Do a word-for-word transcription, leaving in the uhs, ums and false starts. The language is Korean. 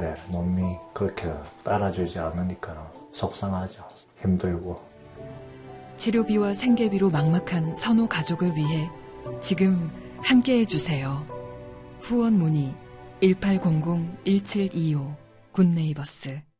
하는데 몸이 그렇게 따라주지 않으니까 속상하죠. 힘들고. 치료비와 생계비로 막막한 선호 가족을 위해 지금 함께해 주세요. 후원 문의 일팔공공 일칠이오 굿네이버스